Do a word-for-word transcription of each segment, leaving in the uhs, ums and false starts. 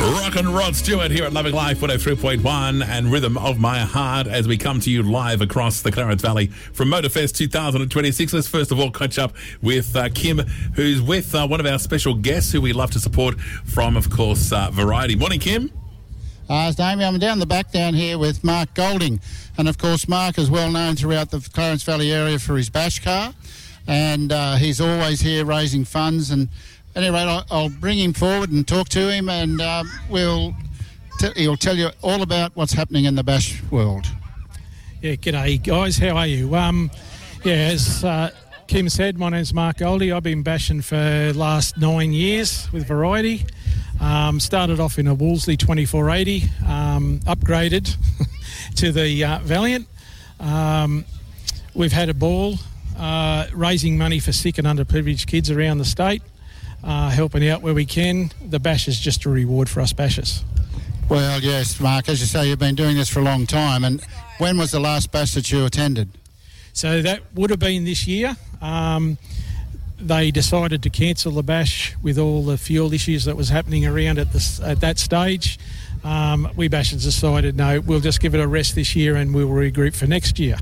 Rock and Rod Stewart here at Loving Life one oh three point one and Rhythm of My Heart as we come to you live across the Clarence Valley from Motorfest two thousand twenty-six. Let's first of all catch up with uh, Kim, who's with uh, one of our special guests who we love to support from, of course, uh, Variety. Morning, Kim. Uh, it's Damien. I'm down the back down here with Mark Golding. And, of course, Mark is well known throughout the Clarence Valley area for his bash car. And uh, he's always here raising funds. And anyway, I'll, I'll bring him forward and talk to him, and uh, we'll t- he'll tell you all about what's happening in the bash world. Yeah, g'day, guys. How are you? Um, yeah, as uh, Kim said, my name's Mark Goldie. I've been bashing for the last nine years with Variety. Um, started off in a Wolseley twenty-four eighty, um, upgraded to the uh, Valiant. Um, we've had a ball uh, raising money for sick and underprivileged kids around the state, uh, helping out where we can. The bash is just a reward for us bashers. Well, yes, Mark, as you say, you've been doing this for a long time. And when was the last bash that you attended? So that would have been this year. Um, they decided to cancel the bash with all the fuel issues that was happening around at this at that stage. Um, we bashers decided, no, we'll just give it a rest this year and we'll regroup for next year.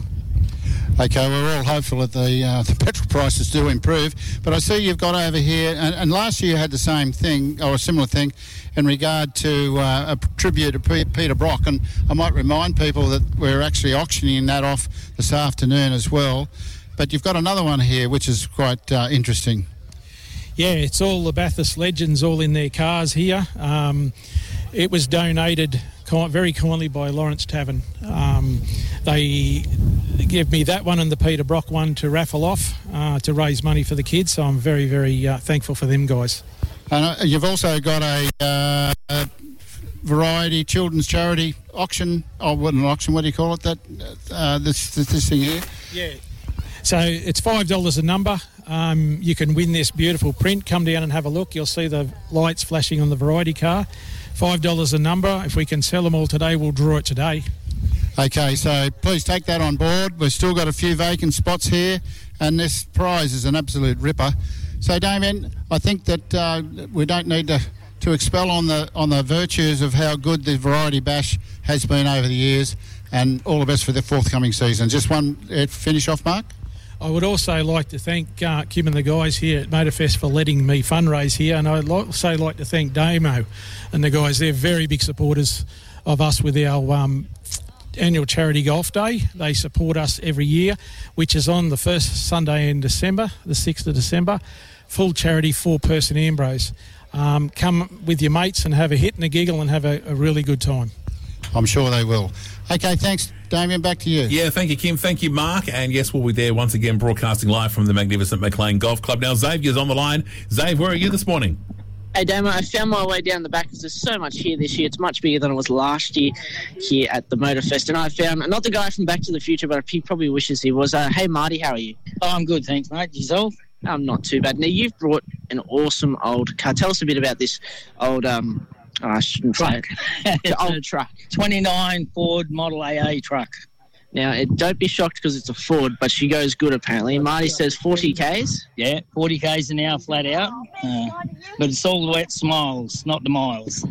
Okay, we're all hopeful that the uh, the petrol prices do improve. But I see you've got over here, and, and last year you had the same thing, or a similar thing, in regard to uh, a tribute to P- Peter Brock. And I might remind people that we're actually auctioning that off this afternoon as well. But you've got another one here, which is quite uh, interesting. Yeah, it's all the Bathurst legends all in their cars here. Um, it was donated very kindly by Lawrence Tavern. Um, they gave me that one and the Peter Brock one to raffle off uh, to raise money for the kids, so I'm very, very uh, thankful for them guys. And uh, you've also got a, uh, a Variety Children's Charity auction. Oh, what an auction, what do you call it? That uh, this, this this thing here? Yeah. So it's five dollars a number. Um, you can win this beautiful print. Come down and have a look. You'll see the lights flashing on the Variety car. five dollars a number. If we can sell them all today, we'll draw it today. Okay, so please take that on board. We've still got a few vacant spots here, and this prize is an absolute ripper. So, Damien, I think that uh, we don't need to, to expel on the on the virtues of how good the Variety Bash has been over the years, and all the best for the forthcoming season. Just one uh, finish off, Mark? I would also like to thank uh, Kim and the guys here at Motorfest for letting me fundraise here, and I'd also like to thank Damo and the guys. They're very big supporters of us with our um, annual charity golf day. They support us every year, which is on the first Sunday in December, the sixth of December. Full charity, four-person Ambrose. Um, come with your mates and have a hit and a giggle and have a, a really good time. I'm sure they will. Okay, thanks, Damien. Back to you. Yeah, thank you, Kim. Thank you, Mark. And yes, we'll be there once again broadcasting live from the magnificent McLean Golf Club. Now, Xavier's on the line. Xavier, where are you this morning? Hey, Damo, I found my way down the back because there's so much here this year. It's much bigger than it was last year here at the Motorfest. And I found, not the guy from Back to the Future, but he probably wishes he was. Uh, hey, Marty, how are you? Oh, I'm good, thanks, mate. Yourself? I'm not too bad. Now, you've brought an awesome old car. Tell us a bit about this old... um. Oh, I shouldn't truck. say it. The old truck. twenty-nine Ford Model A A truck. Now, it, don't be shocked because it's a Ford, but she goes good apparently. Marty says forty kays. Yeah, forty kays an hour flat out. Uh, but it's all the wet smiles, not the miles.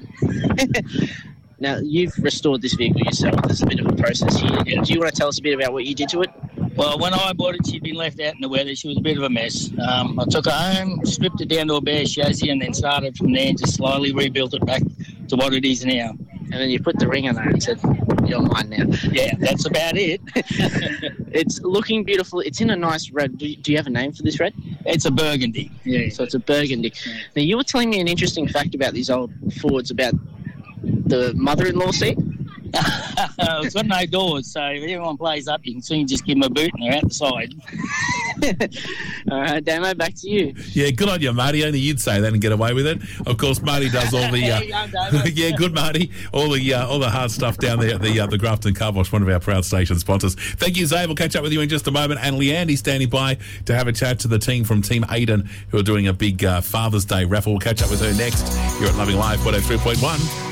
Now, you've restored this vehicle yourself. There's a bit of a process here. Yeah. Do you want to tell us a bit about what you did to it? Well, when I bought it, she'd been left out in the weather. She was a bit of a mess. Um, I took her home, stripped it down to a bare chassis, and then started from there and just slowly rebuilt it back to what it is now. And then you put the ring on there and said, you're mine now. Yeah, that's about it. It's looking beautiful. It's in a nice red. Do you, do you have a name for this red? It's a burgundy. Yeah. So it's a burgundy. Yeah. Now, you were telling me an interesting fact about these old Fords, about the mother-in-law seat. It's got no doors, so if everyone plays up, you can soon just give them a boot and they're out the side. All right, Damo, back to you. Yeah, good on you, Marty. Only you'd say that and get away with it. Of course, Marty does all the... Uh, yeah, good, Marty. All the uh, all the hard stuff down there at the, uh, the Grafton Car Wash, one of our proud station sponsors. Thank you, Zay. We'll catch up with you in just a moment. And Leanne's standing by to have a chat to the team from Team Aiden, who are doing a big uh, Father's Day raffle. We'll catch up with her next. You're at Loving Life one oh three point one.